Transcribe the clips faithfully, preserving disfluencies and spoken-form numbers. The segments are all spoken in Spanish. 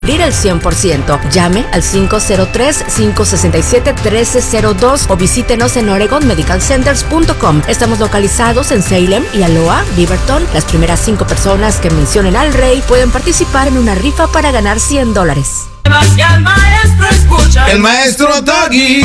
el cien por ciento. Llame al cinco cero tres, cinco seis siete, uno tres cero dos o visítenos en oregon medical centers punto com. Estamos localizados en Salem, Hialeah, Beaverton. Las primeras cinco personas que mencionen al rey pueden participar en una rifa para ganar cien dólares. El maestro escucha. El maestro Doggy.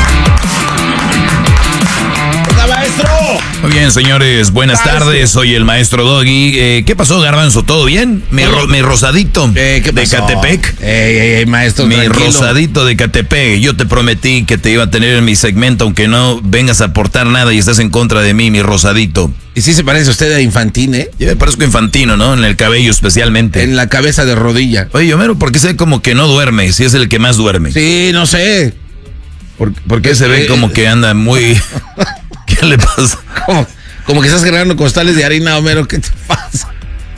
Hola, maestro. Muy bien, señores, buenas maestro. tardes, soy el maestro Doggy. Eh, ¿Qué pasó, Garbanzo? ¿Todo bien? Mi, ro- mi rosadito Eh, ¿qué de pasó? Catepec. Ey, ey, ey, maestro, Mi tranquilo. rosadito de Catepec. Yo te prometí que te iba a tener en mi segmento, aunque no vengas a aportar nada y estás en contra de mí, mi rosadito. Y sí se parece usted a Infantín, ¿eh? Yo me parezco infantino, ¿no? En el cabello especialmente. En la cabeza de rodilla. Oye, Homero, ¿por qué se ve como que no duerme? Si es el que más duerme. Sí, no sé. ¿Por, por qué se ve como que anda muy... ¿Qué le pasa? Como, como que estás generando costales de harina, Homero. ¿Qué te pasa?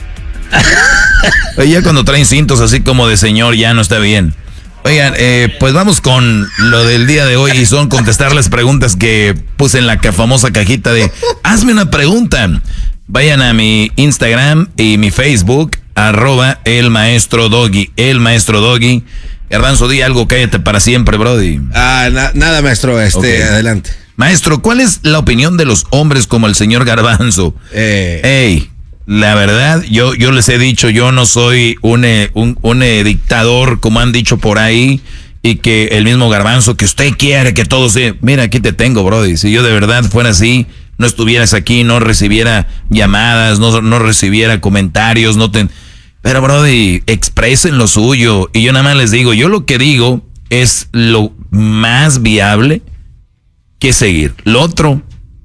Oye, ya cuando traen cintos así como de señor ya no está bien. Oigan, eh, pues vamos con lo del día de hoy y son contestar las preguntas que puse en la ca- famosa cajita de hazme una pregunta. Vayan a mi Instagram y mi Facebook, arroba el maestro Doggy, el maestro Doggy. Garbanzo, di algo, cállate para siempre, brody. Ah, na- nada, maestro, este, Ok. adelante. Maestro, ¿cuál es la opinión de los hombres como el señor Garbanzo? Eh, Ey, la verdad, yo, yo les he dicho, yo no soy un, eh, un, un eh, dictador, como han dicho por ahí, y que el mismo Garbanzo, que usted quiere que todo sea... Mira, aquí te tengo, brody. Si yo de verdad fuera así, no estuvieras aquí, no recibiera llamadas, no, no recibiera comentarios, no te... Pero, brody, expresen lo suyo. Y yo nada más les digo, yo lo que digo es lo más viable que seguir. Lo otro,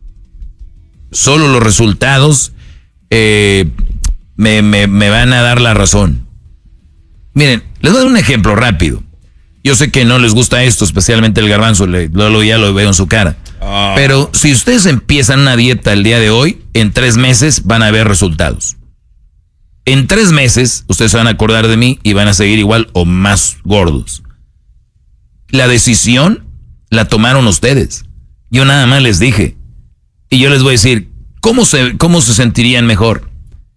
solo los resultados eh, me, me, me van a dar la razón. Miren, les voy a dar un ejemplo rápido. Yo sé que no les gusta esto, especialmente el Garbanzo, le, lo, ya lo veo en su cara. Oh. Pero si ustedes empiezan una dieta el día de hoy, en tres meses van a ver resultados. En tres meses, ustedes se van a acordar de mí y van a seguir igual o más gordos. La decisión la tomaron ustedes. Yo nada más les dije. Y yo les voy a decir, ¿cómo se, cómo se sentirían mejor?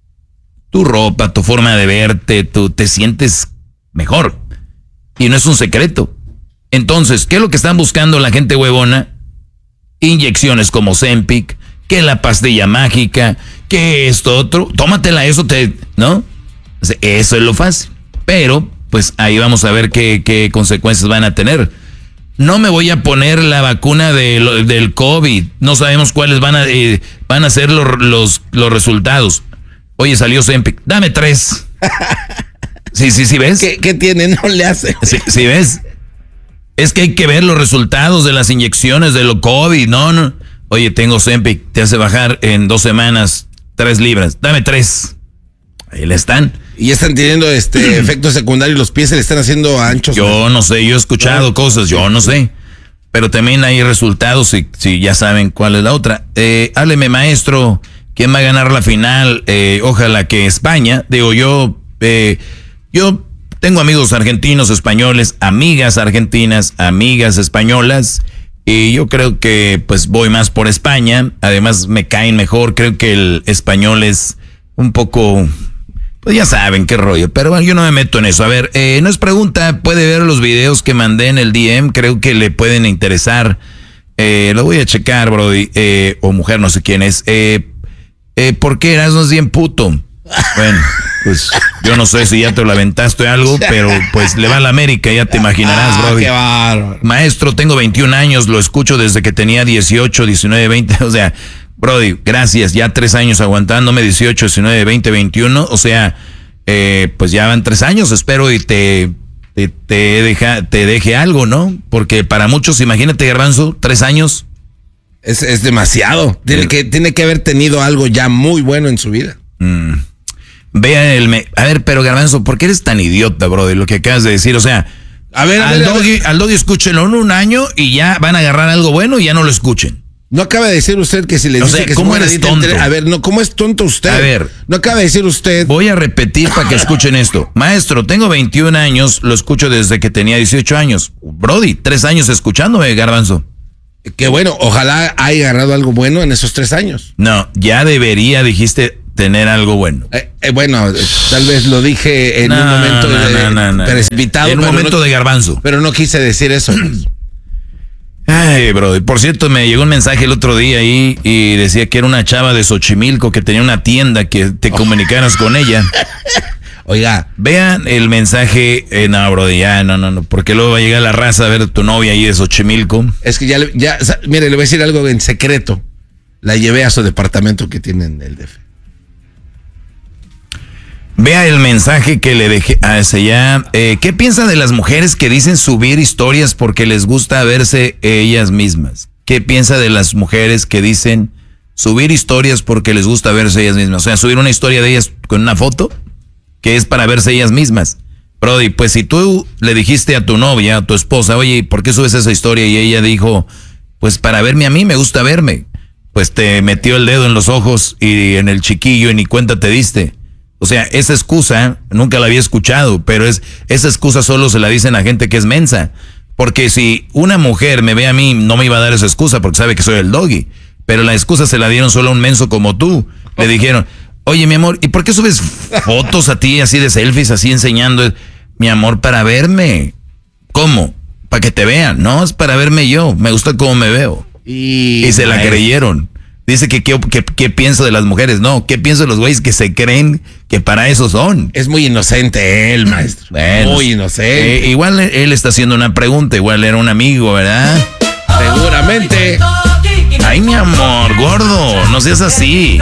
Tu ropa, tu forma de verte, tú te sientes mejor. Y no es un secreto. Entonces, ¿qué es lo que están buscando la gente huevona? Inyecciones como Ozempic, que la pastilla mágica, que esto otro. Tómatela, eso te... ¿no? Eso es lo fácil. Pero, pues ahí vamos a ver qué, qué consecuencias van a tener. No me voy a poner la vacuna de lo, del COVID. No sabemos cuáles van a, eh, van a ser los, los, los resultados. Oye, salió Ozempic. Dame tres. Sí, sí, sí, ¿ves? ¿Qué, ¿Qué tiene? No le hace. Sí, sí, ¿ves? Es que hay que ver los resultados de las inyecciones de lo COVID. No, no. Oye, tengo Ozempic. Te hace bajar en dos semanas tres libras. Dame tres. Ahí le están. Y ya están teniendo este efectos secundarios, los pies se le están haciendo anchos. Yo no sé, yo he escuchado cosas, yo no sé. Pero también hay resultados si, si ya saben cuál es la otra. Eh, hábleme, maestro, ¿quién va a ganar la final? Eh, ojalá que España. Digo, yo, eh, yo tengo amigos argentinos, españoles, amigas argentinas, amigas españolas. Y yo creo que pues voy más por España. Además me caen mejor. Creo que el español es un poco... Pues ya saben qué rollo, pero bueno, yo no me meto en eso. A ver, eh, no es pregunta, puede ver los videos que mandé en el D M, creo que le pueden interesar. Eh, lo voy a checar, brody, eh, o mujer, no sé quién es. Eh, eh, ¿Por qué Erasmo es bien puto? Bueno, pues yo no sé si ya te lo aventaste o algo, pero pues le va a la América, ya te imaginarás, Ah, brody. qué bárbaro. Maestro, tengo veintiún años, lo escucho desde que tenía dieciocho, diecinueve, veinte, o sea... Brody, gracias, ya tres años aguantándome, dieciocho, diecinueve, veinte, veintiuno, o sea, eh, pues ya van tres años, espero y te, te, te, deja, te deje algo, ¿no? Porque para muchos, imagínate, Garbanzo, tres años. Es, es demasiado. Tiene que, tiene que haber tenido algo ya muy bueno en su vida. Mm. Vean el... Me a ver, pero Garbanzo, ¿por qué eres tan idiota, Brody, lo que acabas de decir? O sea, a ver, a al, ver, a doggy, ver. al Doggy escúchenlo en un año y ya van a agarrar algo bueno y ya no lo escuchen. No acaba de decir usted que si le O dice sea, que ¿cómo se eres tonto? A ver, no, ¿cómo es tonto usted? A ver. No acaba de decir usted. Voy a repetir para que escuchen esto. Maestro, tengo veintiún años, lo escucho desde que tenía dieciocho años. Brody, tres años escuchándome, Garbanzo. Que bueno, ojalá haya agarrado algo bueno en esos tres años. No, ya debería, dijiste, tener algo bueno. Eh, eh, bueno, tal vez lo dije en no, un momento no, de, no, no, no. precipitado. En un momento no, de garbanzo. Pero no quise decir eso. Ay, bro. Por cierto, me llegó un mensaje el otro día ahí y decía que era una chava de Xochimilco que tenía una tienda que te comunicaras con ella. Oiga. Vean el mensaje. Eh, no, bro, ya, no, no, no. Porque luego va a llegar la raza a ver a tu novia ahí de Xochimilco. Es que ya, ya, mire, le voy a decir algo en secreto. La llevé a su departamento que tiene en el D F. Vea el mensaje que le dejé a ese ya. Eh, ¿Qué piensa de las mujeres que dicen subir historias porque les gusta verse ellas mismas? ¿Qué piensa de las mujeres que dicen subir historias porque les gusta verse ellas mismas? O sea, subir una historia de ellas con una foto que es para verse ellas mismas. Brody, pues si tú le dijiste a tu novia, a tu esposa, oye, ¿por qué subes esa historia? Y ella dijo, pues para verme a mí, me gusta verme. Pues te metió el dedo en los ojos y en el chiquillo y ni cuenta te diste. O sea, esa excusa nunca la había escuchado, pero es esa excusa solo se la dicen a gente que es mensa. Porque si una mujer me ve a mí, no me iba a dar esa excusa porque sabe que soy el doggy. Pero la excusa se la dieron solo a un menso como tú. Le dijeron, oye, mi amor, ¿y por qué subes fotos a ti así de selfies, así enseñando? Mi amor, para verme. ¿Cómo? Para que te vean. No, es para verme yo. Me gusta cómo me veo. Y, y se la creyeron. Dice que qué que, que pienso de las mujeres. No, ¿qué pienso de los güeyes que se creen que para eso son? Es muy inocente él, maestro. Bueno, muy inocente. Eh, igual él está haciendo una pregunta. Igual era un amigo, ¿verdad? Seguramente. Ay, mi amor, gordo, no seas así.